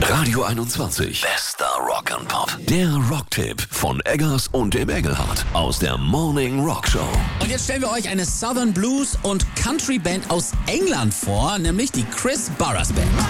Radio 21. Bester Rock and Pop. Der Rocktipp von Eggers und dem Engelhardt aus der Morning Rock Show. Und jetzt stellen wir euch eine Southern Blues und Country Band aus England vor, nämlich die Chris Barras Band.